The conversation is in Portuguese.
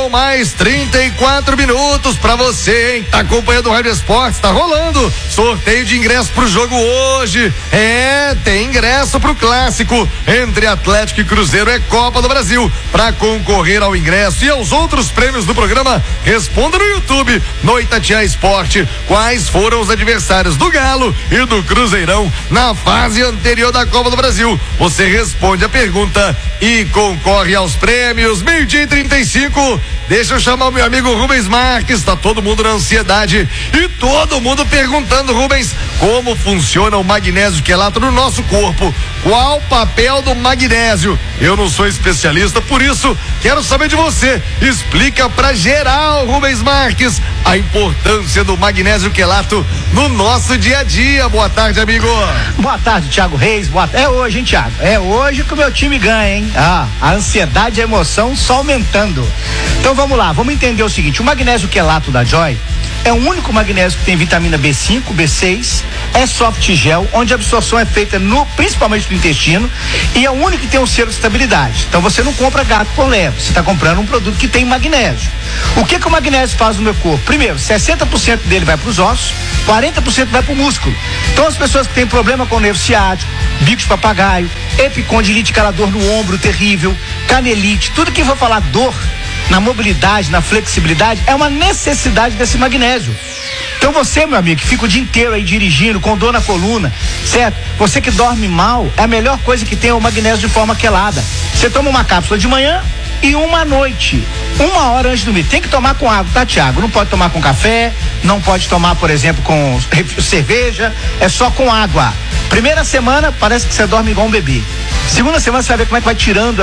mais 34 minutos pra você, hein? Tá acompanhando o Rádio Esportes, tá rolando sorteio de ingresso pro jogo hoje. Tem ingresso pro clássico entre Atlético e Cruzeiro, é Copa do Brasil. Pra concorrer ao ingresso e aos outros prêmios do programa, responda no YouTube, no Itatiaia Esporte, quais foram os adversários do Galo e do Cruzeirão na fase anterior da Copa do Brasil. Você responde a pergunta e concorre aos prêmios. 12:35. Deixa eu chamar o meu amigo Rubens Marques. Tá todo mundo na ansiedade e todo mundo perguntando, Rubens, como funciona o magnésio quelato no nosso corpo? Qual o papel do magnésio? Eu não sou especialista, por isso quero saber de você. Explica pra geral, Rubens Marques, a importância do magnésio quelato no nosso dia a dia. Boa tarde, amigo. Boa tarde, Thiago Reis. É hoje, hein, Thiago? É hoje que o meu time ganha, hein? A ansiedade e a emoção só aumentando. Então vamos lá, vamos entender o seguinte: o magnésio quelato da Joy é o único magnésio que tem vitamina B5, B6, é soft gel, onde a absorção é feita principalmente no intestino, e é o único que tem um selo de estabilidade. Então você não compra gato por lebre, você está comprando um produto que tem magnésio. O que o magnésio faz no meu corpo? Primeiro, 60% dele vai para os ossos, 40% vai para o músculo. Então as pessoas que têm problema com o nervo ciático, bico de papagaio, epicondilite, aquela dor no ombro terrível, canelite, tudo que for falar dor na mobilidade, na flexibilidade, é uma necessidade desse magnésio. Então você, meu amigo, que fica o dia inteiro aí dirigindo, com dor na coluna, certo? Você que dorme mal, é a melhor coisa que tem é o magnésio de forma quelada. Você toma uma cápsula de manhã e uma à noite, 1 hora antes de dormir. Tem que tomar com água, tá, Thiago? Não pode tomar com café, não pode tomar, por exemplo, com cerveja, é só com água. Primeira semana, parece que você dorme igual um bebê. Segunda semana, você vai ver como é que vai tirando